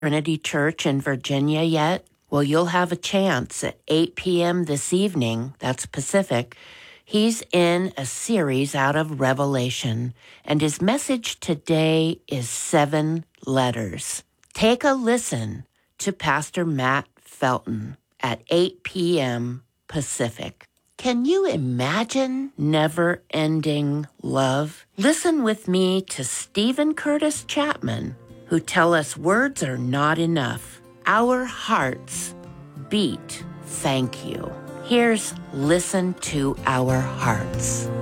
Trinity Church in Virginia yet? Well, you'll have a chance at 8 p.m. this evening, that's Pacific. He's in a series out of Revelation, and his message today is 7 letters. Take a listen to Pastor Matt Felton at 8 p.m. Pacific. Can you imagine never-ending love? Listen with me to Stephen Curtis Chapman, who tell us words are not enough. Our hearts beat thank you. Here's Listen to Our Hearts.